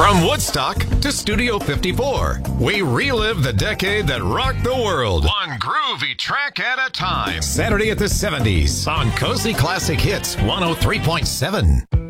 From Woodstock to Studio 54, we relive the decade that rocked the world, one groovy track at a time. Saturday at the 70s on Cozy Classic Hits 103.7.